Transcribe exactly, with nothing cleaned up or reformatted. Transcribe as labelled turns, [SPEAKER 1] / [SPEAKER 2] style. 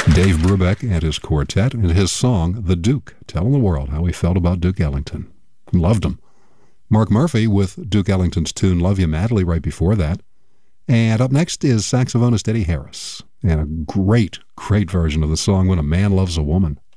[SPEAKER 1] Dave Brubeck and his quartet and his song, The Duke, telling the world how he felt about Duke Ellington. Loved him. Mark Murphy with Duke Ellington's tune Love You Madly right before that. And up next is saxophonist Eddie Harris and a great, great version of the song When a Man Loves a Woman.